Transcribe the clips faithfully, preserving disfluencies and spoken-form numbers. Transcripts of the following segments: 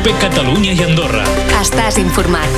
COPE Catalunya i Andorra. Estàs informat.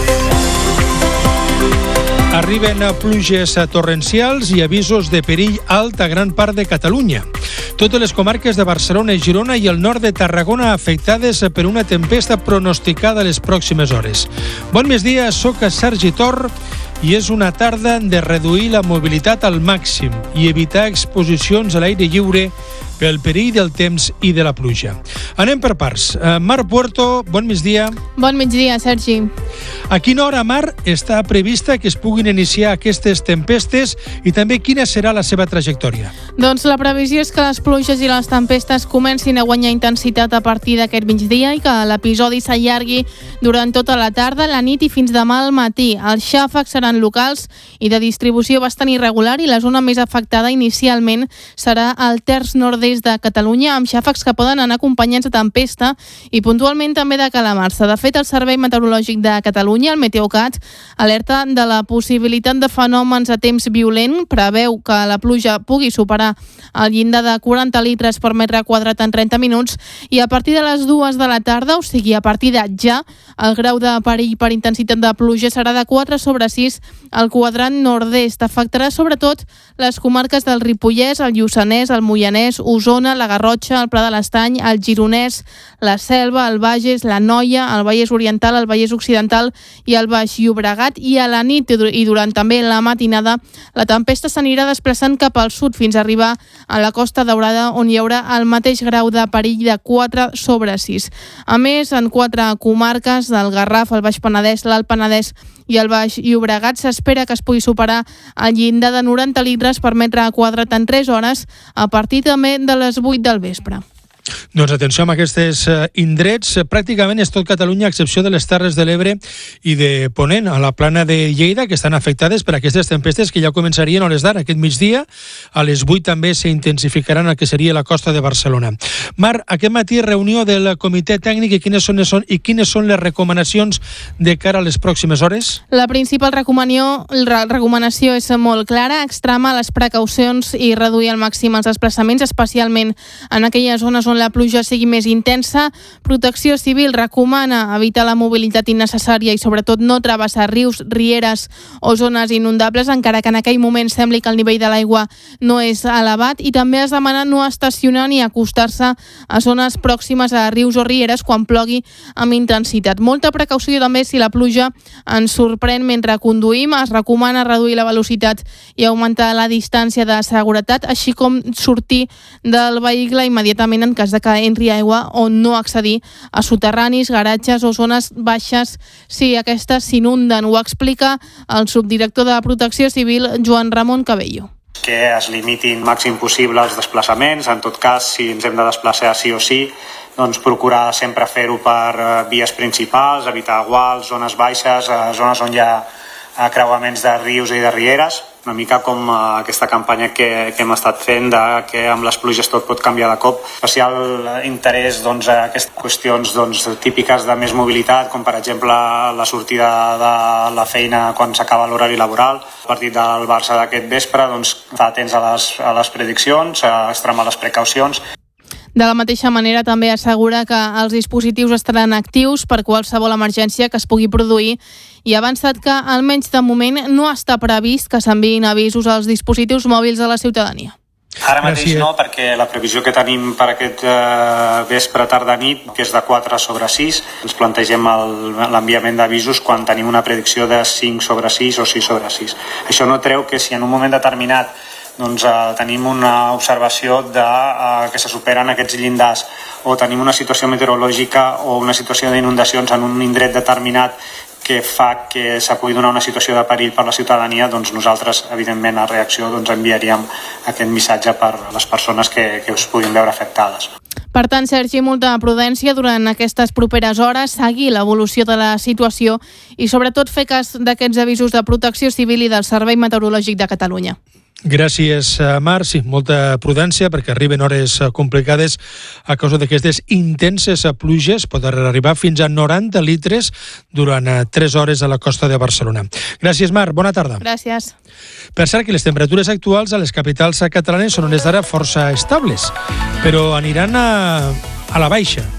Arriben pluges torrencials i avisos de perill alt a gran part de Catalunya. Totes les comarques de Barcelona i Girona i el nord de Tarragona afectades per una tempesta pronosticada a les pròximes hores. Bon migdia, soc Sergi Tor i és una tarda de reduir la mobilitat al màxim i evitar exposicions a l'aire lliure pel perill del temps i de la pluja. Anem per parts. Mar Puerto, bon migdia. Bon migdia, Sergi. A quina hora, Mar, està prevista que es puguin iniciar aquestes tempestes i també quina serà la seva trajectòria? Doncs la previsió és que les pluges i les tempestes comencin a guanyar intensitat a partir d'aquest migdia i que l'episodi s'allargui durant tota la tarda, la nit i fins demà al matí. Els xàfecs seran locals i de distribució bastant irregular i la zona més afectada inicialment serà el terç nord-est de Catalunya, amb xàfecs que poden anar acompanyats de tempesta i puntualment també de calamarsa. De fet, el Servei Meteorològic de Catalunya, el Meteocat, alerta de la possibilitat de fenòmens a temps violent, preveu que la pluja pugui superar el llindar de quaranta litres per metre quadrat en trenta minuts i a partir de les dues de la tarda, o sigui, a partir de ja, el grau de perill per intensitat de pluja serà de quatre sobre sis al quadrant nord-est. Afectarà sobretot les comarques del Ripollès, el Lluçanès, el Moianès, Osona, la Garrotxa, el Pla de l'Estany, el Gironès, la Selva, el Bages, la Noia, el Vallès Oriental, el Vallès Occidental i el Baix Llobregat. I a la nit i durant també la matinada la tempesta s'anirà desplaçant cap al sud fins a arribar a la Costa Daurada, on hi haurà el mateix grau de perill de quatre sobre sis. A més, en quatre comarques del Garraf, el Baix Penedès, l'Alt Penedès i el Baix Llobregat s'espera que es pugui superar el llindar de noranta litres per metre quadrat en tres hores a partir també de les vuit del vespre. Doncs atenció amb aquests indrets. Pràcticament és tot Catalunya, a excepció de les Terres de l'Ebre i de Ponent, a la plana de Lleida, que estan afectades per aquestes tempestes que ja començarien a hores d'ara. Aquest migdia, a les vuit també s'intensificaran el que seria la costa de Barcelona. Mar, aquest matí reunió del comitè tècnic i quines són, i quines són les recomanacions de cara a les pròximes hores? La principal recomanació, la recomanació és molt clara, extremar les precaucions i reduir al màxim els desplaçaments, especialment en aquelles zones on la pluja sigui més intensa. Protecció Civil recomana evitar la mobilitat innecessària i sobretot no travessar rius, rieres o zones inundables, encara que en aquell moment sembli que el nivell de l'aigua no és elevat, i també es demana no estacionar ni acostar-se a zones pròximes a rius o rieres quan plogui amb intensitat. Molta precaució també si la pluja ens sorprèn mentre conduïm. Es recomana reduir la velocitat i augmentar la distància de seguretat, així com sortir del vehicle immediatament en cas de que entri aigua o no accedir a soterranis, garatges o zones baixes si aquestes s'inunden. Ho explica el subdirector de Protecció Civil, Joan Ramon Cabello. Que es limitin màxim possible els desplaçaments. En tot cas, si ens hem de desplaçar sí o sí, doncs procurar sempre fer-ho per vies principals, evitar guals, zones baixes, zones on hi ha creuaments de rius i de rieres, una mica com aquesta campanya que, que hem estat fent de que amb les pluges tot pot canviar de cop. Especial interès doncs, a aquestes qüestions doncs, típiques de més mobilitat, com per exemple la sortida de la feina quan s'acaba l'horari laboral. A partir del Barça d'aquest vespre, doncs, estar atents a les, a les prediccions, a extremar les precaucions. De la mateixa manera, també assegura que els dispositius estaran actius per qualsevol emergència que es pugui produir i ha avançat que, almenys de moment, no està previst que s'enviïn avisos als dispositius mòbils a la ciutadania. Ara mateix no, perquè la previsió que tenim per aquest eh, vespre, tarda, nit, que és de quatre sobre sis, ens plantegem l'enviament d'avisos quan tenim una predicció de cinc sobre sis o sis sobre sis. Això no treu que si en un moment determinat doncs, eh, tenim una observació de, eh, que se superen aquests llindars o tenim una situació meteorològica o una situació d'inundacions en un indret determinat que fa que se pugui donar una situació de perill per la ciutadania, doncs nosaltres, evidentment, a reacció doncs, enviaríem aquest missatge per a les persones que, que us puguin veure afectades. Per tant, Sergi, molta prudència durant aquestes properes hores, seguir l'evolució de la situació i sobretot fer cas d'aquests avisos de Protecció Civil i del Servei Meteorològic de Catalunya. Gràcies, Mar. Sí, molta prudència perquè arriben hores complicades a causa d'aquestes intenses pluges. Pot arribar fins a noranta litres durant tres hores a la costa de Barcelona. Gràcies, Mar. Bona tarda. Gràcies. Per cert, que les temperatures actuals a les capitals catalanes són unes d'ara força estables, però aniran a, a la baixa.